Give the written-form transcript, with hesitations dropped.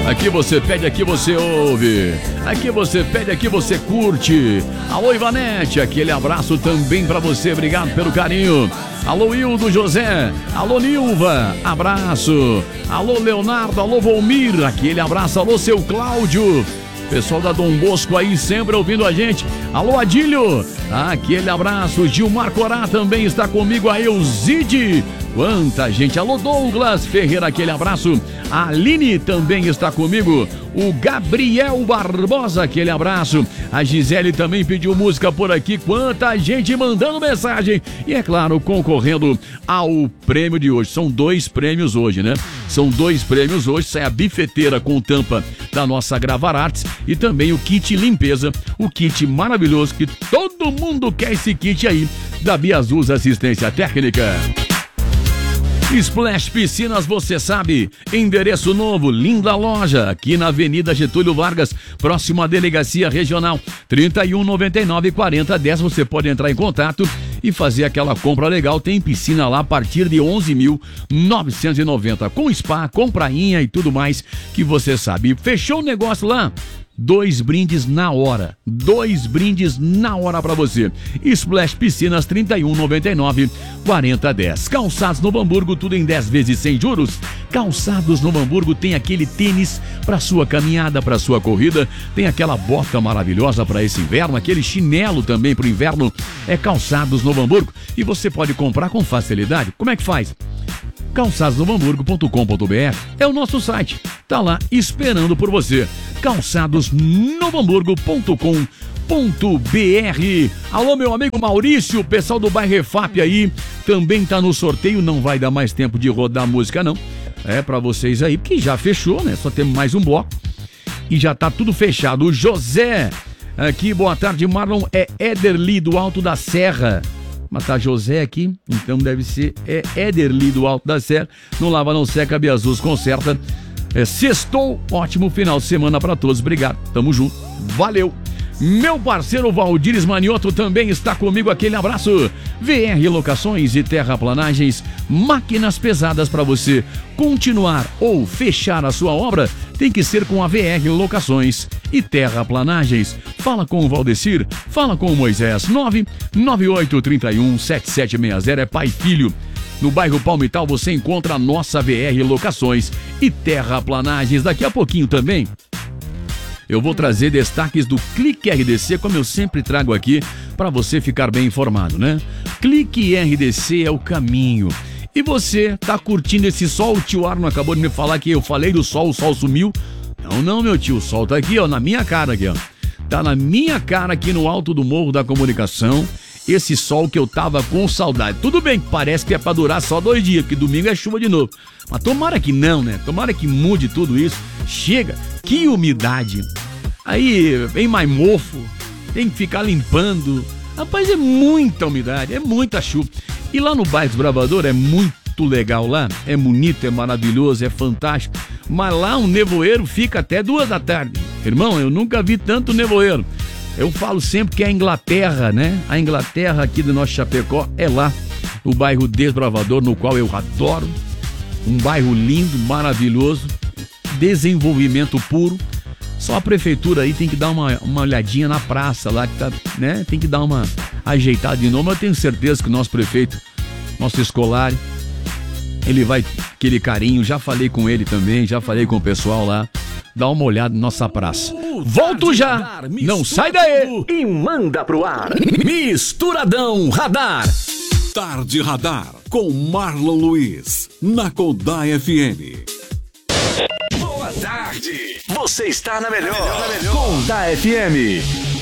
Aqui você pede, aqui você ouve. Aqui você pede, aqui você curte. Alô, Ivanete, aquele abraço também pra você. Obrigado pelo carinho. Alô, Hildo José. Alô, Nilva. Abraço. Alô, Leonardo. Alô, Volmir. Aquele abraço. Alô, seu Cláudio. Pessoal da Dom Bosco aí sempre ouvindo a gente. Alô, Adílio. Aquele abraço. Gilmar Corá também está comigo. A Elzide. Quanta gente. Alô, Douglas Ferreira, aquele abraço. A Aline também está comigo. O Gabriel Barbosa, aquele abraço. A Gisele também pediu música por aqui. Quanta gente mandando mensagem. E é claro, concorrendo ao prêmio de hoje. São 2 prêmios hoje, né? São 2 prêmios hoje. Sai a bifeteira com tampa da nossa Gravar Artes e também o kit limpeza. O kit maravilhoso que todo mundo quer, esse kit aí da Biazus Assistência Técnica. Splash Piscinas, você sabe, endereço novo, linda loja, aqui na Avenida Getúlio Vargas, próximo à Delegacia Regional, 3199-4010, você pode entrar em contato e fazer aquela compra legal. Tem piscina lá a partir de 11.990, com spa, com prainha e tudo mais que você sabe. Fechou o negócio lá? 2 brindes na hora. 2 brindes na hora pra você. Splash Piscinas, 3199-4010. Calçados Novo Hamburgo, tudo em 10 vezes sem juros. Calçados Novo Hamburgo tem aquele tênis pra sua caminhada, pra sua corrida. Tem aquela bota maravilhosa pra esse inverno, aquele chinelo também pro inverno. É Calçados Novo Hamburgo. E você pode comprar com facilidade. Como é que faz? calçadosnovohamburgo.com.br é o nosso site. Tá lá esperando por você. calçadosnovohamburgo.com.br. Alô, meu amigo Maurício, pessoal do bairro Refap aí, também tá no sorteio. Não vai dar mais tempo de rodar a música, não. É pra vocês aí, porque já fechou, né? Só temos mais um bloco e já tá tudo fechado. O José aqui, boa tarde, Marlon. É Ederli do Alto da Serra. Mas tá José aqui, então deve ser Ederli do Alto da Serra. Não lava, não seca, Biazus conserta. Sextou, ótimo final de semana pra todos. Obrigado, tamo junto, valeu. Meu parceiro Valdires Manioto também está comigo, aquele abraço. VR Locações e Terraplanagens, máquinas pesadas para você continuar ou fechar a sua obra, tem que ser com a VR Locações e Terraplanagens. Fala com o Valdecir, fala com o Moisés, 998317760, é pai e filho. No bairro Palmital você encontra a nossa VR Locações e Terraplanagens. Daqui a pouquinho também eu vou trazer destaques do Clique RDC, como eu sempre trago aqui, para você ficar bem informado, né? Clique RDC é o caminho. E você tá curtindo esse sol? O tio Arno acabou de me falar que eu falei do sol, o sol sumiu. Não, meu tio, o sol tá aqui, ó, na minha cara aqui, ó. Tá na minha cara aqui no alto do Morro da Comunicação. Esse sol que eu tava com saudade. Tudo bem, parece que é pra durar só 2 dias, porque domingo é chuva de novo. Mas tomara que não, né? Tomara que mude tudo isso. Chega, que umidade. Aí vem mais mofo, tem que ficar limpando. Rapaz, é muita umidade, é muita chuva. E lá no bairro dos Bravador é muito legal lá. É bonito, é maravilhoso, é fantástico. Mas lá um nevoeiro fica até 2 da tarde. Irmão, eu nunca vi tanto nevoeiro. Eu falo sempre que é a Inglaterra, né? A Inglaterra aqui do nosso Chapecó é lá, no bairro Desbravador, no qual eu adoro. Um bairro lindo, maravilhoso, desenvolvimento puro. Só a prefeitura aí tem que dar uma olhadinha na praça lá, que tá, né? Tem que dar uma ajeitada de novo. Mas eu tenho certeza que o nosso prefeito, nosso escolar, ele vai aquele carinho. Já falei com ele também, já falei com o pessoal lá. Dá uma olhada na nossa praça. Volto já! Radar, não sai daí! E manda pro ar! Misturadão Radar! Tarde Radar, com Marlon Luiz, na Kodaly FM. Boa tarde! Você está na melhor. Kodaly FM.